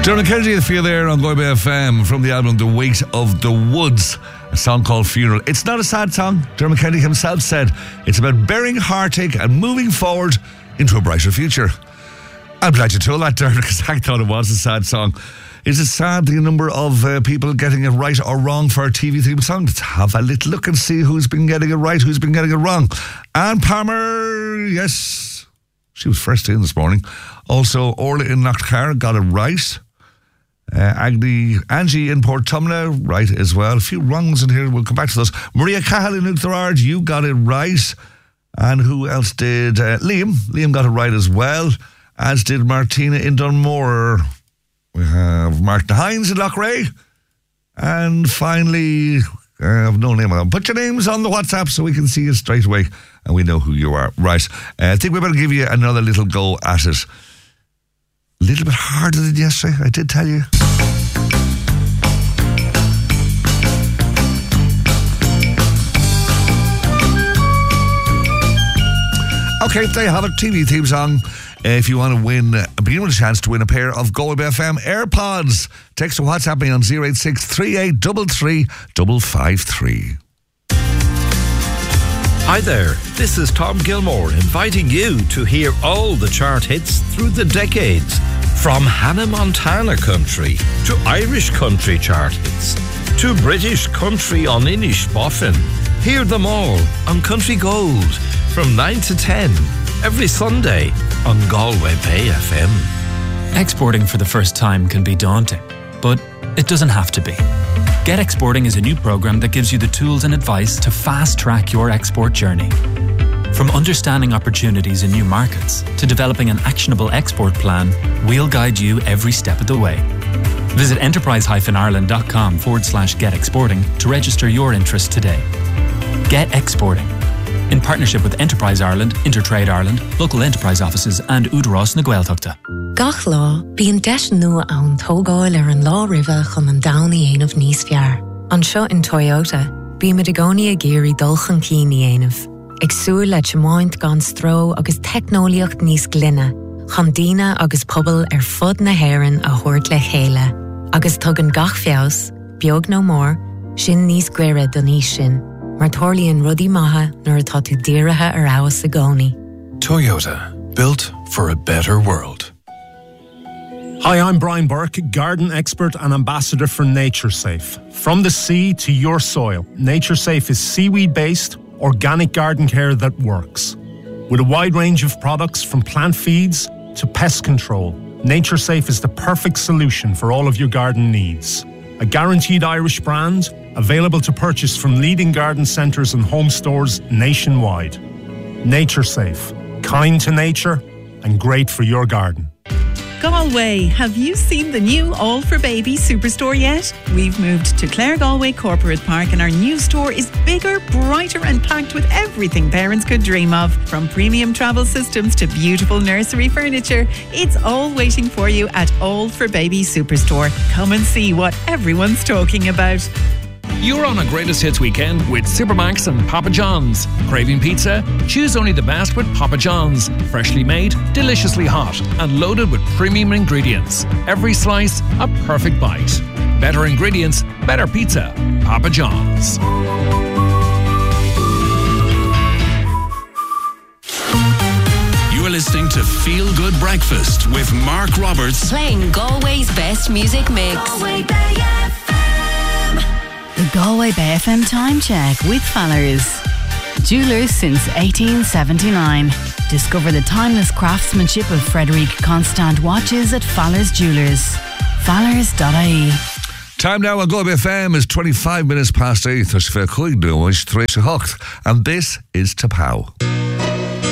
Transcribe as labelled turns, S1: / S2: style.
S1: Dermot Kennedy, the feel there on Galway FM from the album The Weight of the Woods, a song called Funeral. It's not a sad song. Dermot Kennedy himself said it's about bearing heartache and moving forward into a brighter future. I'm glad you told that, Dermot, because I thought it was a sad song. Is it sad, the number of people getting it right or wrong for our TV theme song? Let's have a little look and see who's been getting it right, who's been getting it wrong. Anne Palmer, yes, she was first in this morning. Also, Orla in Knockcar got it right. Angie in Portumna, right as well. A few wrongs in here, we'll come back to those. Maria Cahill in Outherard, you got it right. And who else did? Liam got it right as well, as did Martina in Dunmore. We have Martin Hines in Loughrea. And finally, I have no name on them. Put your names on the WhatsApp so we can see you straight away and we know who you are. Right, I think we better give you another little go at it. A little bit harder than yesterday, I did tell you. Okay, there you have it, TV theme song. If you want to win, begin with a chance to win a pair of Galway FM AirPods. Text or WhatsApp me on 086 3833 553.
S2: Hi there, this is Tom Gilmore inviting you to hear all the chart hits through the decades. From Hannah Montana country to Irish country chart hits to British country on Inish Boffin. Hear them all on Country Gold from 9 to 10 every Sunday on Galway Bay FM.
S3: Exporting for the first time can be daunting, but it doesn't have to be. Get Exporting is a new program that gives you the tools and advice to fast-track your export journey. From understanding opportunities in new markets to developing an actionable export plan, we'll guide you every step of the way. Visit enterpriseireland.com/getexporting to register your interest today. Get Exporting. In partnership with Enterprise Ireland, Intertrade Ireland, local enterprise offices and Údarás na Gaeltachta.
S4: Gach lá, bíonn deis nua ann tógáil ar an lá rive chun an dánaí aanamh níos fear. Anseo in Toyota, bí me de gcónaí a géirí dulchan cíní aanamh. Ag súil le teamáint gan stró agus technoliacht níos glynne, chandína agus pobl ar fud na héireann a thuirt le chéile. Agus tugann gach feabhas, beag nó mór, sin níos cuire don níos sin. Mar tórlaíonn rudí maithe nuair atá tú dírithe ar amhas a gcónaí.
S5: Toyota, built for a better world.
S6: Hi, I'm Brian Burke, garden expert and ambassador for NatureSafe. From the sea to your soil, NatureSafe is seaweed-based, organic garden care that works. With a wide range of products from plant feeds to pest control, NatureSafe is the perfect solution for all of your garden needs. A guaranteed Irish brand, available to purchase from leading garden centres and home stores nationwide. NatureSafe, kind to nature and great for your garden.
S7: Galway, have you seen the new All for Baby Superstore yet? We've moved to Clare Galway Corporate Park and our new store is bigger, brighter and packed with everything parents could dream of. From premium travel systems to beautiful nursery furniture, it's all waiting for you at All for Baby Superstore. Come and see what everyone's talking about.
S8: You're on a Greatest Hits weekend with Supermax and Papa John's. Craving pizza? Choose only the best with Papa John's. Freshly made, deliciously hot, and loaded with premium ingredients. Every slice, a perfect bite. Better ingredients, better pizza. Papa John's.
S5: You're listening to Feel Good Breakfast with Mark Roberts.
S9: Playing Galway's best music mix.
S10: Galway Bay FM. The Galway Bay FM time check with Fallers. Jewellers since 1879. Discover the timeless craftsmanship of Frederic Constant watches at Fallers Jewellers. Fallers.ie.
S1: Time now on Galway FM is 25 minutes past 8. And this is Tapow.